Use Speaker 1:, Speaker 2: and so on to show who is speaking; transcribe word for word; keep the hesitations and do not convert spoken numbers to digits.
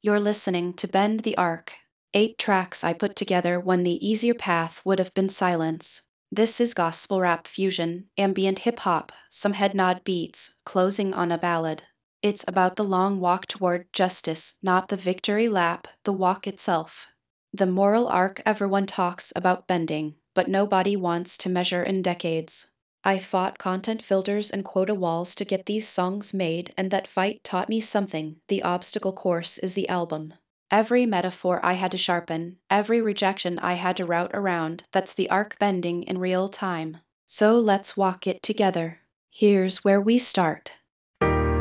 Speaker 1: You're listening to Bend the Arc. Eight tracks I put together when the easier path would have been silence. This is gospel rap fusion, ambient hip hop, some head nod beats, closing on a ballad. It's about the long walk toward justice, not the victory lap, the walk itself. The moral arc everyone talks about bending, but nobody wants to measure in decades. I fought content filters and quota walls to get these songs made, and that fight taught me something. The obstacle course is the album. Every metaphor I had to sharpen, every rejection I had to route around, that's the arc bending in real time. So let's walk it together. Here's where we start.